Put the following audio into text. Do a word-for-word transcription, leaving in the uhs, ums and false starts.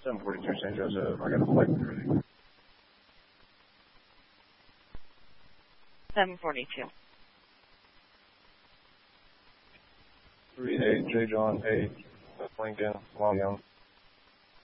seven forty-two Saint Joseph. I got a flight ready. seven forty-two. three eight J John eight Lincoln Long Young.